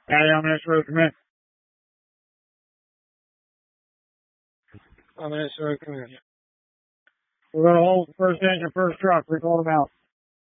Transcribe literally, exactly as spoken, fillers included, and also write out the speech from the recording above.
Patty on this road, come in. On this road, come in. We're going to hold the first engine, first truck. We called them out.